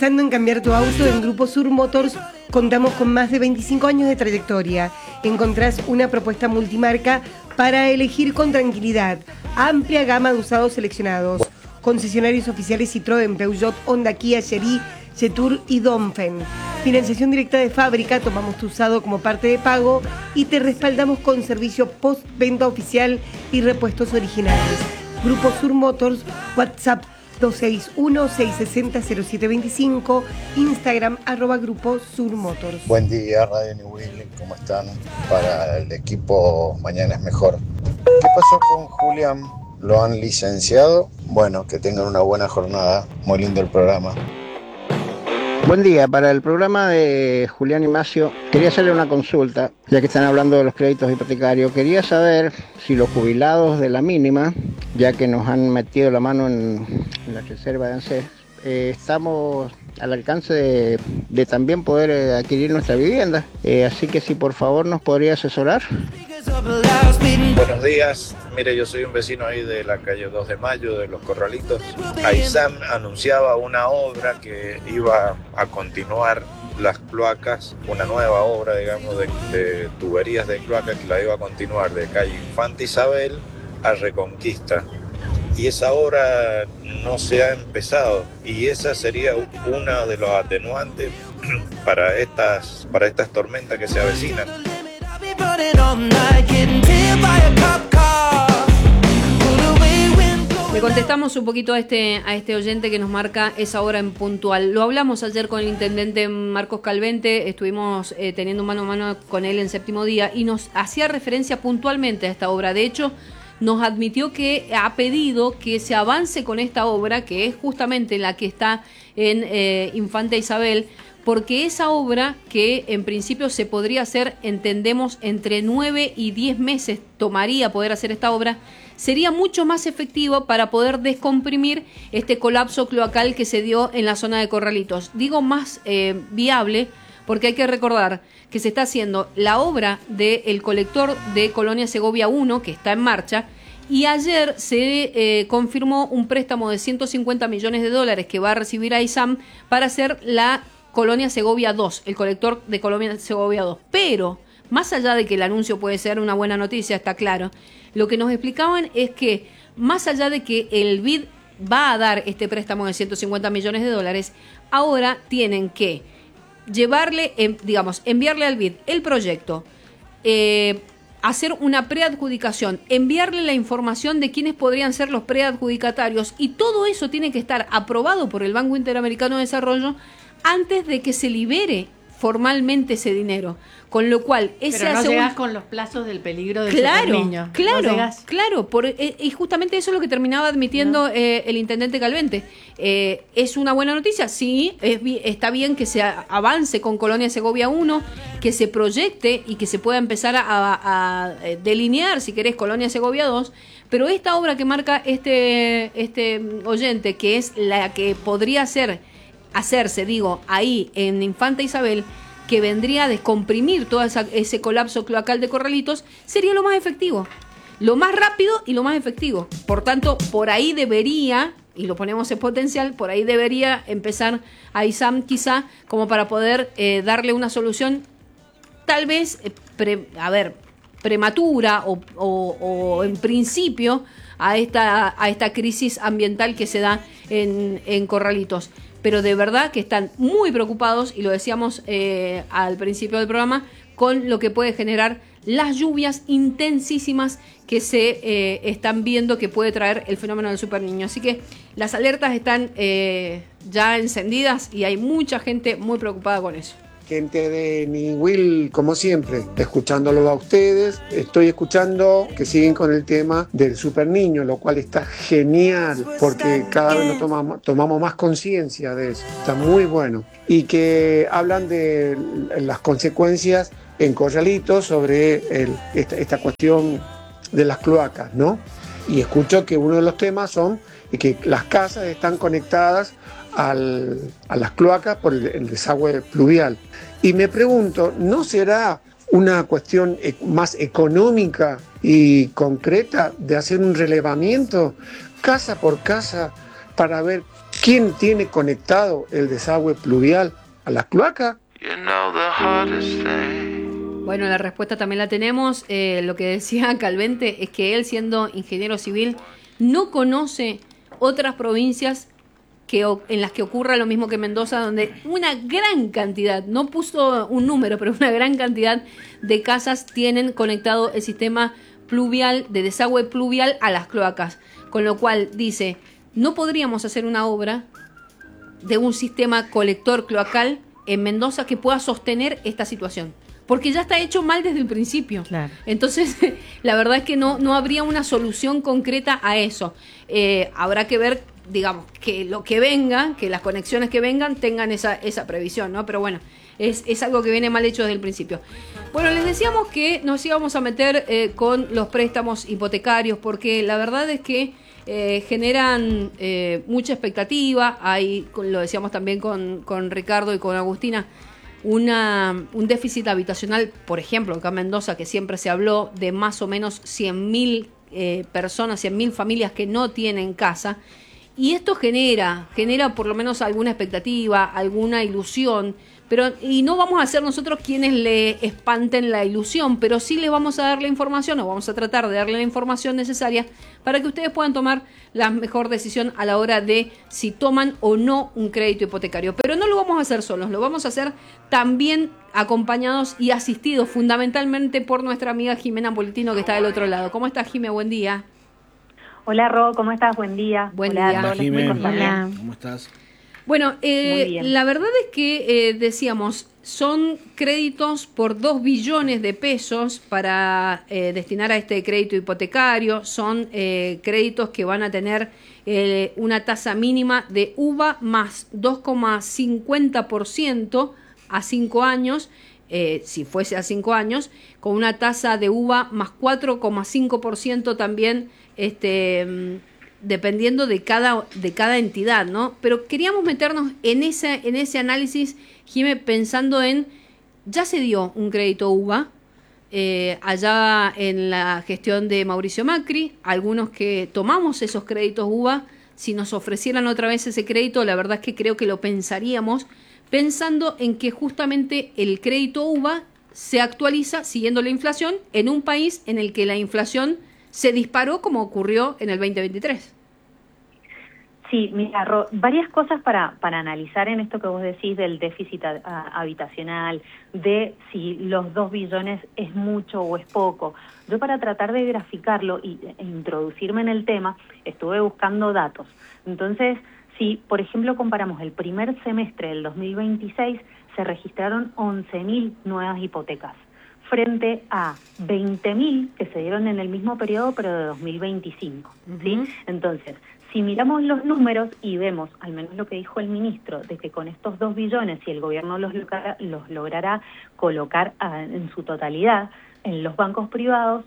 pensando en cambiar tu auto? En Grupo Sur Motors contamos con más de 25 años de trayectoria. Encontrás una propuesta multimarca para elegir con tranquilidad. Amplia gama de usados seleccionados. Concesionarios oficiales Citroën, Peugeot, Honda, Kia, Chery, Jetour y Dongfeng. Financiación directa de fábrica, tomamos tu usado como parte de pago y te respaldamos con servicio post-venta oficial y repuestos originales. Grupo Sur Motors, WhatsApp 261-660-0725, Instagram @Grupo Sur Motors. Buen día, Radio New Will, ¿cómo están? Para el equipo Mañana es Mejor. ¿Qué pasó con Julián? ¿Lo han licenciado? Bueno, que tengan una buena jornada. Muy lindo el programa. Buen día, para el programa de Julián y Macio, quería hacerle una consulta, ya que están hablando de los créditos hipotecarios. Quería saber si los jubilados de la mínima, ya que nos han metido la mano en la reserva de ANSES, estamos al alcance de también poder adquirir nuestra vivienda. Así que si por favor nos podría asesorar. Buenos días, mire, yo soy un vecino ahí de la calle 2 de Mayo, de Los Corralitos. AISAM anunciaba una obra que iba a continuar las cloacas, una nueva obra, digamos, de tuberías de cloacas que la iba a continuar de calle Infanta Isabel a Reconquista. Y esa obra no se ha empezado y esa sería uno de los atenuantes para estas tormentas que se avecinan. Le contestamos un poquito a este oyente que nos marca esa hora en puntual. Lo hablamos ayer con el intendente Marcos Calvente, estuvimos teniendo mano a mano con él en Séptimo Día y nos hacía referencia puntualmente a esta obra. De hecho, nos admitió que ha pedido que se avance con esta obra, que es justamente la que está en Infanta Isabel, porque esa obra, que en principio se podría hacer, entendemos, entre 9 y 10 meses tomaría poder hacer esta obra, sería mucho más efectivo para poder descomprimir este colapso cloacal que se dio en la zona de Corralitos. Digo más viable porque hay que recordar que se está haciendo la obra del colector de Colonia Segovia 1, que está en marcha, y ayer se confirmó un préstamo de $150 millones que va a recibir AISAM para hacer la Colonia Segovia 2, el colector de Colonia Segovia 2. Pero, más allá de que el anuncio puede ser una buena noticia, está claro, lo que nos explicaban es que, más allá de que el BID va a dar este préstamo de $150 millones, ahora tienen que llevarle, enviarle al BID el proyecto, hacer una preadjudicación, enviarle la información de quiénes podrían ser los preadjudicatarios, y todo eso tiene que estar aprobado por el Banco Interamericano de Desarrollo antes de que se libere formalmente ese dinero, con lo cual pero no llegás con los plazos del peligro del superniño. Claro, y justamente eso es lo que terminaba admitiendo el intendente Calvente. ¿Es una buena noticia? Sí, está bien que se avance con Colonia Segovia 1, que se proyecte y que se pueda empezar a delinear, si querés, Colonia Segovia 2, pero esta obra que marca este oyente, que es la que podría hacerse, ahí en Infanta Isabel, que vendría a descomprimir todo ese colapso cloacal de Corralitos, sería lo más efectivo, lo más rápido y lo más efectivo. Por tanto, por ahí debería, y lo ponemos en potencial, por ahí debería empezar AISAM quizá, como para poder darle una solución tal vez prematura o en principio a esta crisis ambiental que se da en Corralitos. Pero de verdad que están muy preocupados, y lo decíamos al principio del programa, con lo que puede generar las lluvias intensísimas que se están viendo que puede traer el fenómeno del superniño. Así que las alertas están ya encendidas y hay mucha gente muy preocupada con eso. Gente de New Will, como siempre, escuchándolo a ustedes. Estoy escuchando que siguen con el tema del superniño, lo cual está genial, porque cada vez nos tomamos más conciencia de eso. Está muy bueno. Y que hablan de las consecuencias en Corralitos sobre esta cuestión de las cloacas, ¿no? Y escucho que uno de los temas son que las casas están conectadas a las cloacas por el desagüe pluvial. Y me pregunto, ¿no será una cuestión más económica y concreta de hacer un relevamiento casa por casa para ver ¿Quién tiene conectado el desagüe pluvial a las cloacas? Bueno, la respuesta también la tenemos. Lo que decía Calvente es que él, siendo ingeniero civil, no conoce otras provincias en las que ocurra lo mismo que Mendoza, donde una gran cantidad, no puso un número, pero una gran cantidad de casas tienen conectado el sistema pluvial, de desagüe pluvial a las cloacas. Con lo cual, dice, no podríamos hacer una obra de un sistema colector cloacal en Mendoza que pueda sostener esta situación, porque ya está hecho mal desde el principio. Claro. Entonces, la verdad es que no habría una solución concreta a eso. Habrá que ver, digamos, que lo que venga, que las conexiones que vengan tengan esa previsión, ¿no? Pero bueno, es algo que viene mal hecho desde el principio. Bueno, les decíamos que nos íbamos a meter con los préstamos hipotecarios, porque la verdad es que generan mucha expectativa. Hay, lo decíamos también con Ricardo y con Agustina, un déficit habitacional, por ejemplo, acá en Mendoza, que siempre se habló de más o menos 100.000 personas, 100.000 familias que no tienen casa. Y esto genera por lo menos alguna expectativa, alguna ilusión, y no vamos a ser nosotros quienes le espanten la ilusión, pero sí les vamos a dar la información, o vamos a tratar de darle la información necesaria para que ustedes puedan tomar la mejor decisión a la hora de si toman o no un crédito hipotecario. Pero no lo vamos a hacer solos, lo vamos a hacer también acompañados y asistidos fundamentalmente por nuestra amiga Jimena Politino, que está del otro lado. ¿Cómo estás, Jimé? Buen día. Hola, Ro, ¿cómo estás? Buen día. Buen día. Hola, Jimé. Hola. ¿Cómo estás? Bueno, la verdad es que decíamos, son créditos por 2 billones de pesos para destinar a este crédito hipotecario. Son créditos que van a tener una tasa mínima de UVA más 2,50% a 5 años, si fuese a 5 años, con una tasa de UVA más 4,5% también, dependiendo de cada entidad, ¿no? Pero queríamos meternos en ese análisis, Jimé, pensando en, ya se dio un crédito UVA allá en la gestión de Mauricio Macri, algunos que tomamos esos créditos UVA, si nos ofrecieran otra vez ese crédito, la verdad es que creo que lo pensaríamos, pensando en que justamente el crédito UVA se actualiza siguiendo la inflación en un país en el que la inflación se disparó como ocurrió en el 2023. Sí, mira, Ro, varias cosas para analizar en esto que vos decís del déficit habitacional, de si los 2 billones es mucho o es poco. Yo, para tratar de graficarlo e introducirme en el tema, estuve buscando datos. Entonces, si, por ejemplo, comparamos el primer semestre del 2026, se registraron 11.000 nuevas hipotecas, frente a 20.000 que se dieron en el mismo periodo, pero de 2025, ¿sí? Entonces, si miramos los números y vemos, al menos lo que dijo el ministro, de que con estos 2 billones, si el gobierno los logrará colocar en su totalidad en los bancos privados,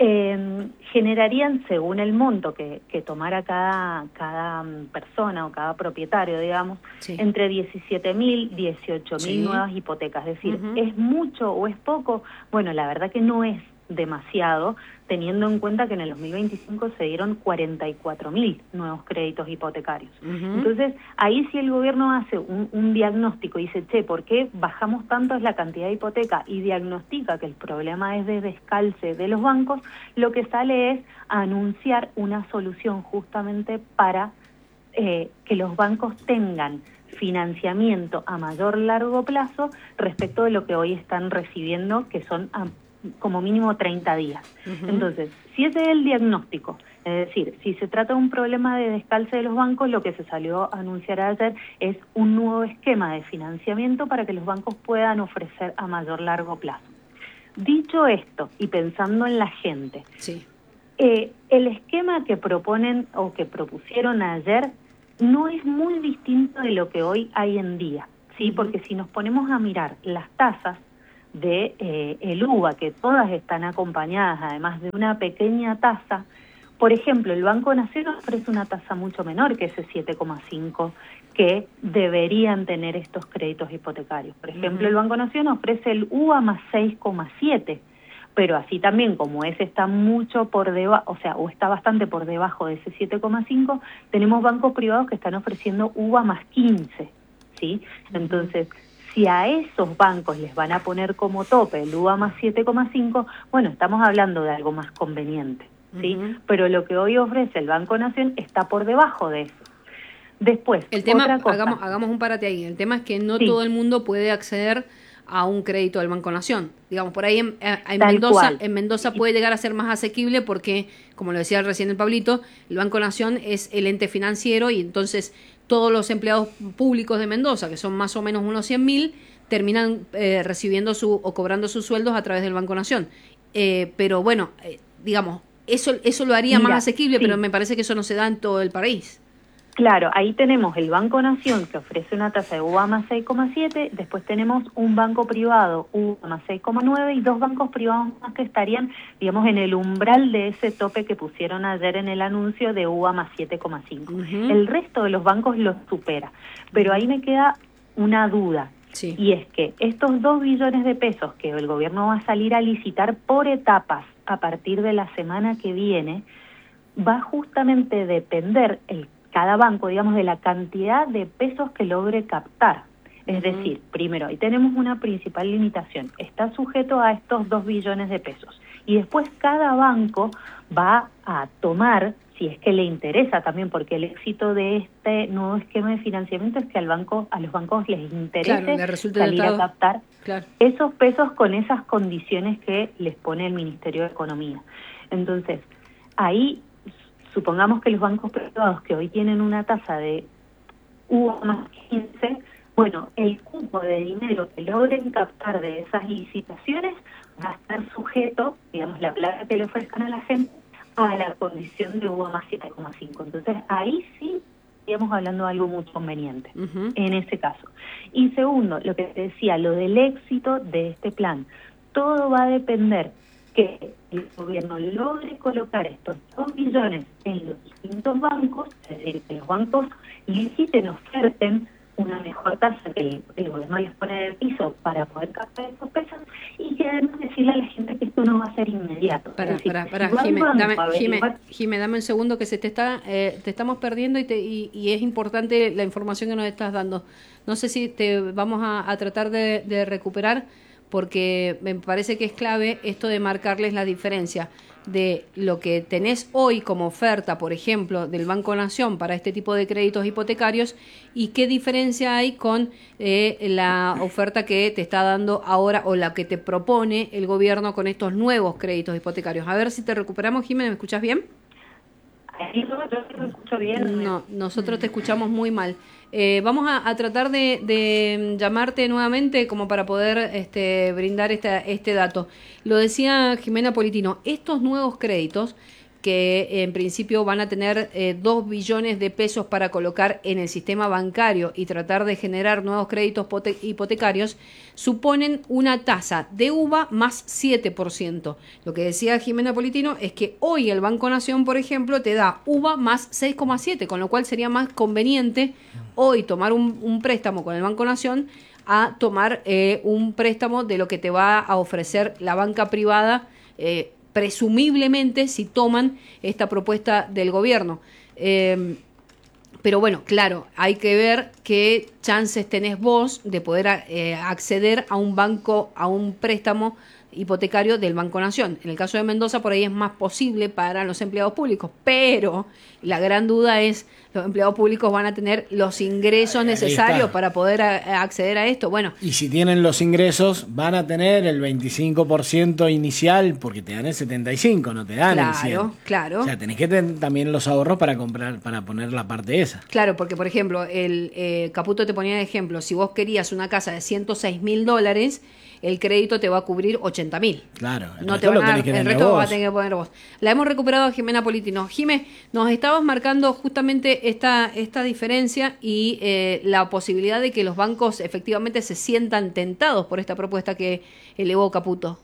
generarían, según el monto que tomara cada persona o cada propietario, digamos, sí, entre 17.000 y 18.000 sí, nuevas hipotecas. Es decir, ¿es mucho o es poco? Bueno, la verdad que no es demasiado, teniendo en cuenta que en el 2025 se dieron 44.000 nuevos créditos hipotecarios. Entonces, ahí si el gobierno hace un diagnóstico y dice, che, ¿por qué bajamos tanto la cantidad de hipoteca? Y diagnostica que el problema es de descalce de los bancos, lo que sale es anunciar una solución justamente para que los bancos tengan financiamiento a mayor largo plazo respecto de lo que hoy están recibiendo, que son como mínimo 30 días. Entonces, si ese es el diagnóstico, es decir, si se trata de un problema de descalce de los bancos, lo que se salió a anunciar ayer es un nuevo esquema de financiamiento para que los bancos puedan ofrecer a mayor largo plazo. Dicho esto, y pensando en la gente, sí, el esquema que proponen o que propusieron ayer no es muy distinto de lo que hoy hay en día, ¿sí? Porque si nos ponemos a mirar las tasas de el UVA, que todas están acompañadas además de una pequeña tasa, por ejemplo, el Banco Nación ofrece una tasa mucho menor que ese 7,5 que deberían tener estos créditos hipotecarios. Por ejemplo, el Banco Nación ofrece el UVA más 6,7, pero así también como ese está mucho por debajo, o sea, o está bastante por debajo de ese 7,5, tenemos bancos privados que están ofreciendo UVA más 15, ¿sí? Entonces, si a esos bancos les van a poner como tope el UVA más 7,5, bueno, estamos hablando de algo más conveniente, ¿sí? Pero lo que hoy ofrece el Banco Nación está por debajo de eso. Después, el tema, otra cosa. hagamos un parate ahí. El tema es que no todo el mundo puede acceder a un crédito del Banco Nación. Digamos, por ahí en Mendoza puede llegar a ser más asequible porque, como lo decía recién el Pablito, el Banco Nación es el ente financiero y entonces todos los empleados públicos de Mendoza, que son más o menos unos 100.000, terminan recibiendo o cobrando sus sueldos a través del Banco Nación. Pero bueno, digamos, eso lo haría más asequible, pero me parece que eso no se da en todo el país. Claro, ahí tenemos el Banco Nación que ofrece una tasa de UVA más 6,7, después tenemos un banco privado UVA más 6,9 y 2 bancos privados más que estarían, digamos, en el umbral de ese tope que pusieron ayer en el anuncio de UVA más 7,5. El resto de los bancos los supera, pero ahí me queda una duda. Sí. Y es que estos 2 billones de pesos que el gobierno va a salir a licitar por etapas a partir de la semana que viene, va justamente a depender cada banco, digamos, de la cantidad de pesos que logre captar. Es decir, primero, ahí tenemos una principal limitación. Está sujeto a estos 2 billones de pesos. Y después cada banco va a tomar, si es que le interesa también, porque el éxito de este nuevo esquema de financiamiento es que a los bancos les interese salir a captar esos pesos con esas condiciones que les pone el Ministerio de Economía. Entonces, ahí supongamos que los bancos privados que hoy tienen una tasa de UVA más 15, bueno, el cupo de dinero que logren captar de esas licitaciones va a estar sujeto, digamos, la plata que le ofrezcan a la gente, a la condición de UVA más 7,5. Entonces, ahí sí estaríamos hablando de algo muy conveniente, en ese caso. Y segundo, lo que te decía, lo del éxito de este plan, todo va a depender que el gobierno logre colocar estos 2 billones en los distintos bancos, es decir, que los bancos liciten, oferten una mejor tasa que el gobierno les pone del piso para poder captar esos pesos y que además decirle a la gente que esto no va a ser inmediato. Jimé, dame un segundo que te estamos perdiendo y es importante la información que nos estás dando. No sé si te vamos a tratar de recuperar, porque me parece que es clave esto de marcarles la diferencia de lo que tenés hoy como oferta, por ejemplo, del Banco Nación para este tipo de créditos hipotecarios y qué diferencia hay con la oferta que te está dando ahora o la que te propone el gobierno con estos nuevos créditos hipotecarios. A ver si te recuperamos, Jiménez, ¿me escuchás bien? Yo te escucho bien. No, nosotros te escuchamos muy mal. Vamos a tratar de llamarte nuevamente como para poder brindar este dato. Lo decía Jimena Politino, estos nuevos créditos que en principio van a tener 2 billones de pesos para colocar en el sistema bancario y tratar de generar nuevos créditos hipotecarios, suponen una tasa de UVA más 7%. Lo que decía Jimena Politino es que hoy el Banco Nación, por ejemplo, te da UVA más 6,7, con lo cual sería más conveniente hoy tomar un préstamo con el Banco Nación a tomar un préstamo de lo que te va a ofrecer la banca privada, presumiblemente si toman esta propuesta del gobierno. Pero bueno, claro, hay que ver qué chances tenés vos de poder acceder a un banco, a un préstamo hipotecario del Banco Nación. En el caso de Mendoza, por ahí es más posible para los empleados públicos, pero la gran duda es, ¿los empleados públicos van a tener los ingresos necesarios para poder acceder a esto? Bueno, y si tienen los ingresos, van a tener el 25% inicial, porque te dan el 75%, no te dan el 100%. Claro. O sea, tenés que tener también los ahorros para comprar, para poner la parte esa. Claro, porque por ejemplo, el Caputo te ponía de ejemplo, si vos querías una casa de $106.000, el crédito te va a cubrir 80.000. Claro, no te van a dar, el resto vas a tener que poner vos. La hemos recuperado a Jimena Politino. Jimé, nos estabas marcando justamente esta diferencia y la posibilidad de que los bancos efectivamente se sientan tentados por esta propuesta que elevó Caputo.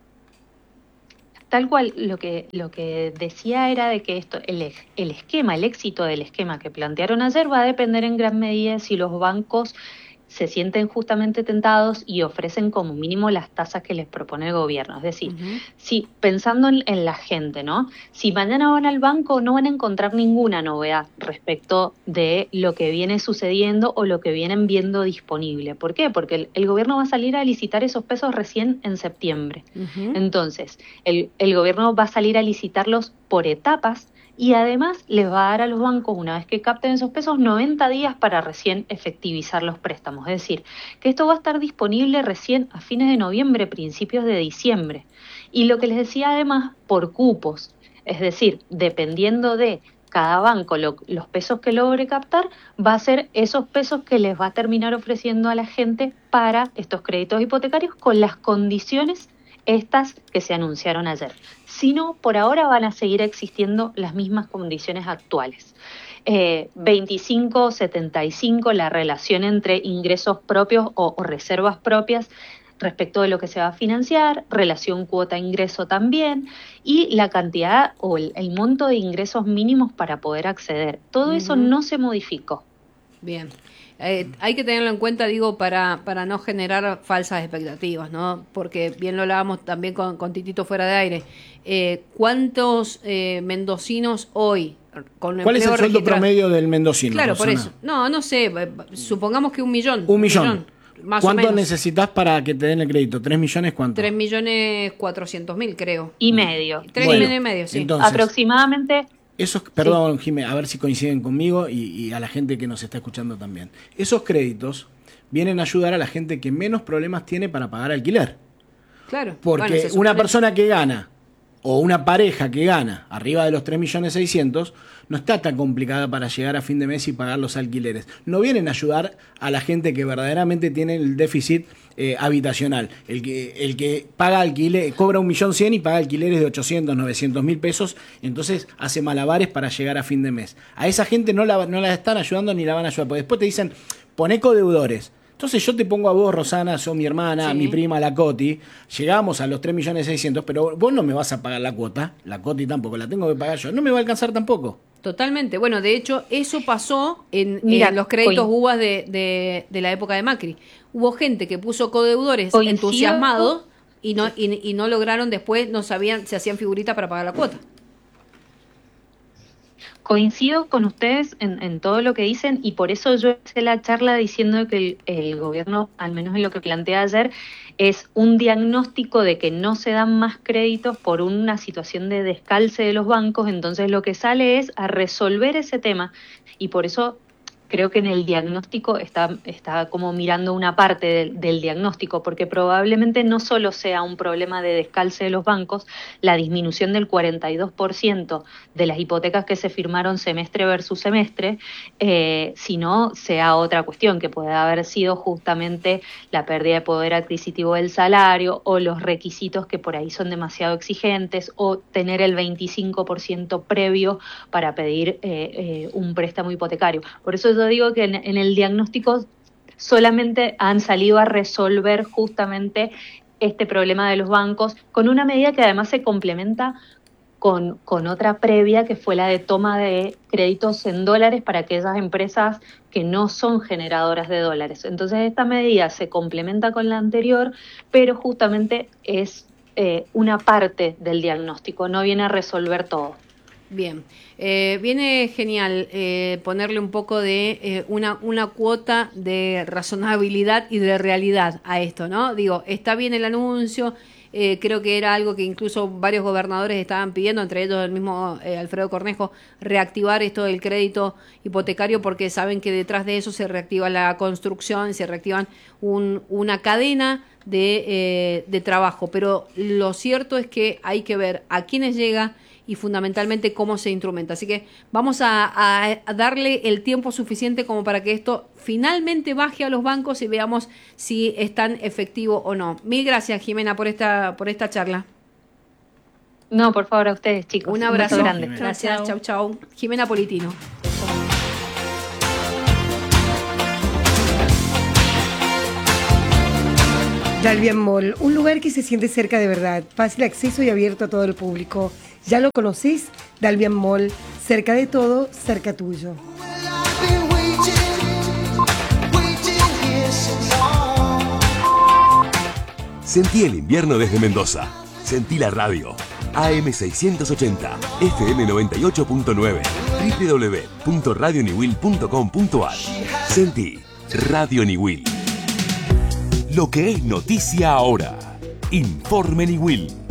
Tal cual, lo que decía era de que el éxito del esquema que plantearon ayer va a depender en gran medida si los bancos se sienten justamente tentados y ofrecen como mínimo las tasas que les propone el gobierno. Es decir, si pensando en la gente, ¿no? Si mañana van al banco no van a encontrar ninguna novedad respecto de lo que viene sucediendo o lo que vienen viendo disponible. ¿Por qué? Porque el gobierno va a salir a licitar esos pesos recién en septiembre. Entonces, el gobierno va a salir a licitarlos por etapas, y además les va a dar a los bancos, una vez que capten esos pesos, 90 días para recién efectivizar los préstamos. Es decir, que esto va a estar disponible recién a fines de noviembre, principios de diciembre. Y lo que les decía además, por cupos. Es decir, dependiendo de cada banco los pesos que logre captar, va a ser esos pesos que les va a terminar ofreciendo a la gente para estos créditos hipotecarios con las condiciones estas que se anunciaron ayer. Si no, por ahora van a seguir existiendo las mismas condiciones actuales. 25-75, la relación entre ingresos propios o reservas propias respecto de lo que se va a financiar, relación cuota-ingreso también, y la cantidad o el monto de ingresos mínimos para poder acceder. Todo eso no se modificó. Bien. Hay que tenerlo en cuenta, digo, para no generar falsas expectativas, ¿no? Porque bien lo hablábamos también con Titito fuera de aire. ¿Cuántos mendocinos hoy con ¿Cuál es el sueldo promedio del mendocino? Claro, Rosana? por eso. No sé, supongamos que 1 millón. 1 millón. Más ¿Cuánto o menos necesitas para que te den el crédito? ¿3 millones cuánto? 3.400.000, creo. Y medio. 3,5, sí. Entonces, aproximadamente. Esos, perdón, Jimé, a ver si coinciden conmigo y a la gente que nos está escuchando también. Esos créditos vienen a ayudar a la gente que menos problemas tiene para pagar alquiler. Claro. Porque una persona que gana o una pareja que gana arriba de los 3.600.000 no está tan complicada para llegar a fin de mes y pagar los alquileres. No vienen a ayudar a la gente que verdaderamente tiene el déficit habitacional. El que paga alquiler, cobra 1.100.000 y paga alquileres de 800.000, 900.000 entonces hace malabares para llegar a fin de mes. A esa gente no la están ayudando ni la van a ayudar, porque después te dicen, poné codeudores. Entonces yo te pongo a vos, Rosana, sos mi hermana, mi prima, la Coti, llegamos a los 3.600.000, pero vos no me vas a pagar la cuota, la Coti tampoco, la tengo que pagar yo, no me va a alcanzar tampoco. Totalmente. Bueno, de hecho, eso pasó en los créditos UBA de la época de Macri. Hubo gente que puso codeudores entusiasmados y no lograron después, no sabían, se hacían figuritas para pagar la cuota. Coincido con ustedes en todo lo que dicen y por eso yo hice la charla diciendo que el gobierno, al menos en lo que plantea ayer, es un diagnóstico de que no se dan más créditos por una situación de descalce de los bancos, entonces lo que sale es a resolver ese tema y por eso creo que en el diagnóstico está como mirando una parte del diagnóstico, porque probablemente no solo sea un problema de descalce de los bancos, la disminución del 42% de las hipotecas que se firmaron semestre versus semestre, sino sea otra cuestión, que puede haber sido justamente la pérdida de poder adquisitivo del salario o los requisitos que por ahí son demasiado exigentes o tener el 25% previo para pedir un préstamo hipotecario. Por eso yo digo que en el diagnóstico solamente han salido a resolver justamente este problema de los bancos con una medida que además se complementa con otra previa que fue la de toma de créditos en dólares para aquellas empresas que no son generadoras de dólares. Entonces esta medida se complementa con la anterior, pero justamente es una parte del diagnóstico, no viene a resolver todo. Bien, viene genial ponerle un poco de una cuota de razonabilidad y de realidad a esto, ¿no? Digo, está bien el anuncio, creo que era algo que incluso varios gobernadores estaban pidiendo, entre ellos el mismo Alfredo Cornejo, reactivar esto del crédito hipotecario porque saben que detrás de eso se reactiva la construcción, se reactivan una cadena de trabajo, pero lo cierto es que hay que ver a quiénes llega y fundamentalmente cómo se instrumenta. Así que vamos a darle el tiempo suficiente como para que esto finalmente baje a los bancos y veamos si es tan efectivo o no. Mil gracias, Jimena, por esta charla. No, por favor, a ustedes, chicos. Un abrazo grande. Jimena. Gracias, chau. Jimena Politino. Dalvian Mall, un lugar que se siente cerca de verdad, fácil acceso y abierto a todo el público. ¿Ya lo conocés? Dalvian Mall, cerca de todo, cerca tuyo. Sentí el invierno desde Mendoza. Sentí la radio. AM680, FM 98.9, www.radioniwil.com.ar. Sentí Radio Niwil. Lo que es noticia ahora. Informe Niwil.